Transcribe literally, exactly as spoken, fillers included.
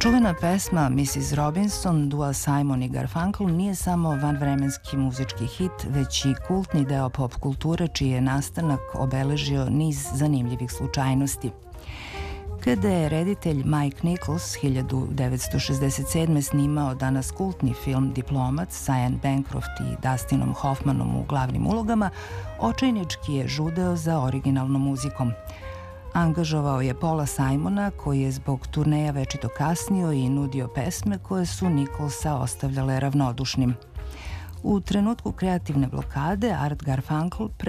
Čuvena pesma missis Robinson, dua Simon i Garfunkel nije samo vanvremenski muzički hit, već i kultni deo pop kulture čiji je nastanak obeležio niz zanimljivih slučajnosti. Kada je reditelj Mike Nichols hiljadu devetsto šezdeset sedme snimao danas kultni film Diplomat sa Anne Bancroft i Dustinom Hoffmanom u glavnim ulogama, očajnički je žudeo za originalnom muzikom. Angažovao je Paula Simona, koji je zbog turneja večito kasnio i nudio pesme koje su Nicholsa ostavljale ravnodušnim. U trenutku kreativne blokade Art Garfunkel